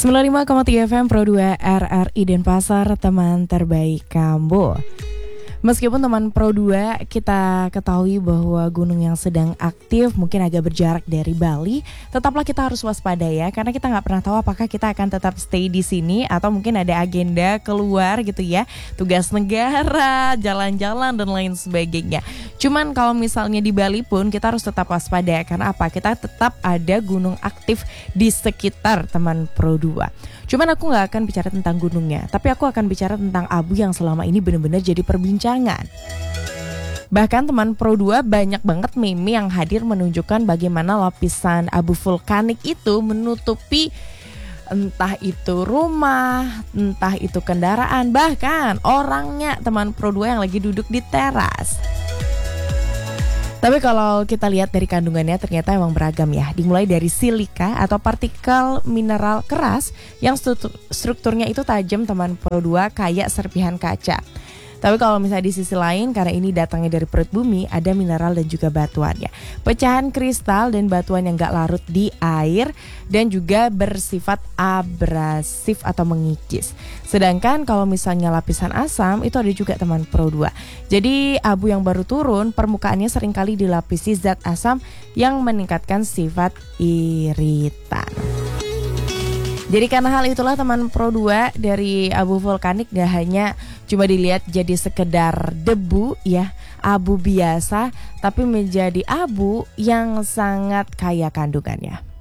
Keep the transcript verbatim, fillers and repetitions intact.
sembilan puluh lima koma tiga F M Pro dua R R I Denpasar, teman terbaik Kambo. Meskipun teman Pro dua kita ketahui bahwa gunung yang sedang aktif mungkin agak berjarak dari Bali, tetaplah kita harus waspada ya, karena kita nggak pernah tahu apakah kita akan tetap stay di sini atau mungkin ada agenda keluar gitu ya, tugas negara, jalan-jalan dan lain sebagainya. Cuman kalau misalnya di Bali pun kita harus tetap waspada, karena apa? Kita tetap ada gunung aktif di sekitar teman Pro dua. Cuman aku nggak akan bicara tentang gunungnya, tapi aku akan bicara tentang abu yang selama ini benar-benar jadi perbincangan. Bahkan teman Pro dua banyak banget meme yang hadir menunjukkan bagaimana lapisan abu vulkanik itu menutupi entah itu rumah, entah itu kendaraan, bahkan orangnya teman Pro dua yang lagi duduk di teras. Tapi kalau kita lihat dari kandungannya ternyata emang beragam ya. Dimulai dari silika atau partikel mineral keras yang strukturnya itu tajam teman Pro dua kayak serpihan kaca. Tapi kalau misalnya di sisi lain, karena ini datangnya dari perut bumi, ada mineral dan juga batuannya. Pecahan kristal dan batuan yang gak larut di air dan juga bersifat abrasif atau mengikis. Sedangkan kalau misalnya lapisan asam, itu ada juga teman Pro dua. Jadi abu yang baru turun, permukaannya seringkali dilapisi zat asam yang meningkatkan sifat iritan. Jadi karena hal itulah teman Pro dua, dari abu vulkanik gak hanya cuma dilihat jadi sekedar debu ya, abu biasa, tapi menjadi abu yang sangat kaya kandungannya.